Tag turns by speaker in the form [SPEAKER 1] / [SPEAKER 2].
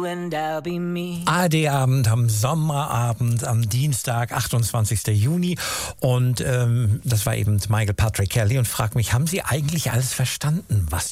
[SPEAKER 1] and I'll be me.
[SPEAKER 2] ARD-Abend am Sommerabend am Dienstag, 28. Juni. Und das war eben Michael Patrick Kelly. Und frag mich, haben Sie eigentlich alles verstanden, was